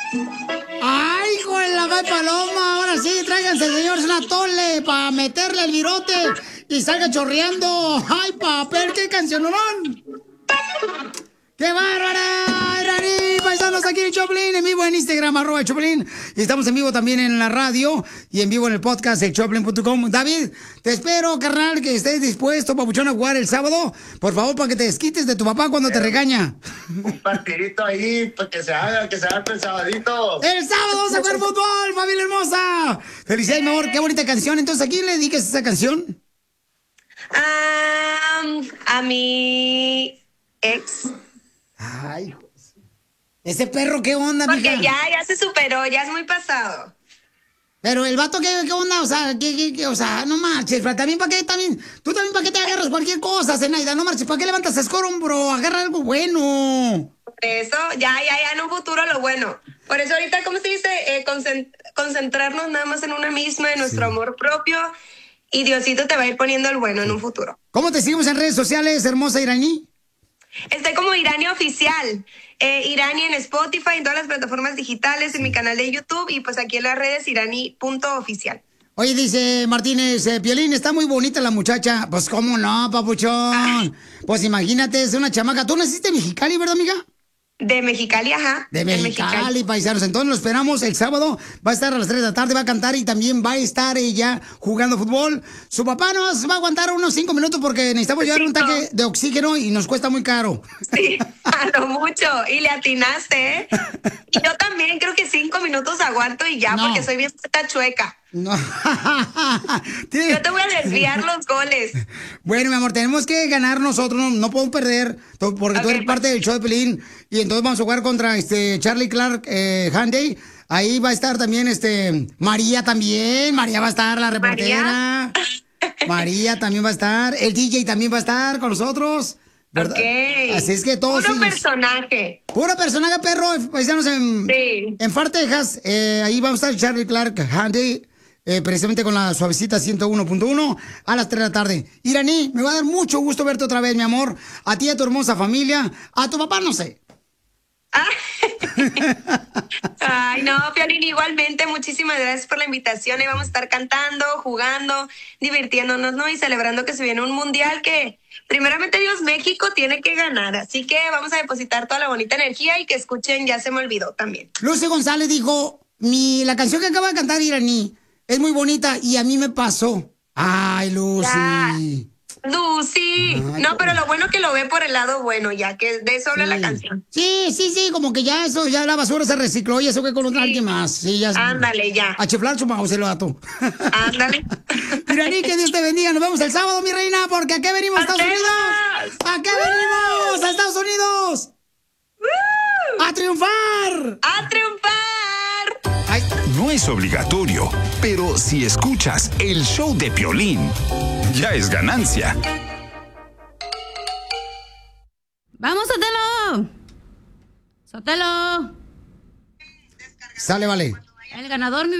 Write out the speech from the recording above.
¡Ay, hijo de la paloma! Ahora sí, tráiganse, señores, una tole para meterle el virote y salga chorreando. ¡Ay, papel! ¡Qué cancionón! ¡Qué bárbara! ¡Irani! Paisanos, aquí en Choplin, en vivo en Instagram, @Choplin. Y estamos en vivo también en la radio y en vivo en el podcast de Choplin.com. David, te espero, carnal, que estés dispuesto, papuchón, a jugar el sábado. Por favor, para que te desquites de tu papá cuando te regaña. Un partidito ahí, para que se haga el sabadito. ¡El sábado vamos a jugar fútbol, familia hermosa! ¡Felicidades, mi amor! ¡Qué bonita canción! Entonces, ¿a quién le dedicas esa canción? A mi ex. Ay, ese perro, ¿qué onda, porque mija? ya se superó, ya es muy pasado. Pero el vato, ¿qué onda? O sea, o sea, no marches, pero también para qué, tú también para qué te agarras cualquier cosa, Zenaida, no marches, ¿para qué levantas escorón, bro? Agarra algo bueno. Por eso, ya en un futuro lo bueno. Por eso ahorita, ¿cómo se dice? Concentrarnos nada más en una misma, en nuestro amor propio, y Diosito te va a ir poniendo el bueno en un futuro. ¿Cómo te seguimos en redes sociales, hermosa Irani? Estoy como Irani Oficial. Irani en Spotify, en todas las plataformas digitales, en mi canal de YouTube y pues aquí en las redes Irani.oficial. Oye, dice Martínez, Piolín, está muy bonita la muchacha. Pues, ¿cómo no, papuchón? Pues imagínate, es una chamaca. ¿Tú naciste en Mexicali, verdad, amiga? De Mexicali, ajá. De Mexicali, paisanos. Entonces lo esperamos el sábado. Va a estar a las 3 de la tarde, va a cantar y también va a estar ella jugando fútbol. Su papá nos va a aguantar unos 5 minutos porque necesitamos llevar un tanque de oxígeno y nos cuesta muy caro. Sí, a lo mucho. Y le atinaste, ¿eh? Y yo también creo que 5 minutos aguanto y ya, porque soy bien chueca. No. Yo te voy a desviar los goles. Bueno, mi amor, tenemos que ganar nosotros, no podemos perder, porque tú eres parte del show de Pelín. Y entonces vamos a jugar contra Charlie Clark Handy. Ahí va a estar también María también. María va a estar, la reportera. María también va a estar. El DJ también va a estar con nosotros. ¿Verdad? Okay. Así es que todos. Puro personaje. Puro personaje, perro. Paisanos en Far, Texas. Ahí vamos a estar Charlie Clark Handy. Precisamente con la suavecita 101.1 a las 3 de la tarde. Irani, me va a dar mucho gusto verte otra vez, mi amor. A ti, a tu hermosa familia. A tu papá, no sé. Ay, no, Piolín, igualmente, muchísimas gracias por la invitación. Ahí vamos a estar cantando, jugando, divirtiéndonos, ¿no? Y celebrando que se viene un mundial que, primeramente Dios, México tiene que ganar. Así que vamos a depositar toda la bonita energía y que escuchen Ya se me olvidó también. Lucy González dijo, la canción que acaba de cantar Irani es muy bonita y a mí me pasó. Ay, Lucy. Ya. Lucy. Ay, no, pero lo bueno que lo ve por el lado bueno, ya que de eso habla la canción. Sí, como que ya la basura se recicló y eso que con alguien más. Sí, ya. Ándale, ya. A chiflar su mouse el vato. Ándale. Irani, que Dios te bendiga. Nos vemos el sábado, mi reina, porque ¿a qué venimos, Estados Unidos? ¿A qué venimos, a Estados Unidos? ¡A triunfar! ¡A triunfar! No es obligatorio, pero si escuchas el show de Piolín, ya es ganancia. ¡Vamos, Sotelo! ¡Sotelo! Sale, vale. El ganador, mi